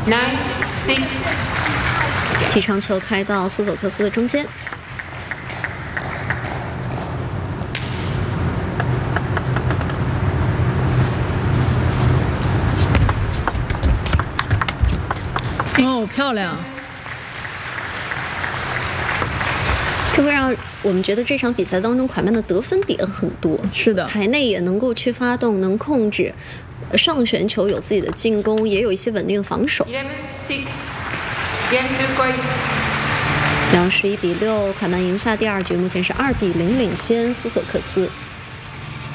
9-6。 提长球开到斯索克斯的中间。 哦，漂亮！ 这会让我们觉得这场比赛当中，凯曼的得分点很多。 是的， 台内也能够去发动，能控制上旋球，有自己的进攻，也有一些稳定的防守。11-6，凯曼赢下第2局，目前是2-0领先斯索克斯。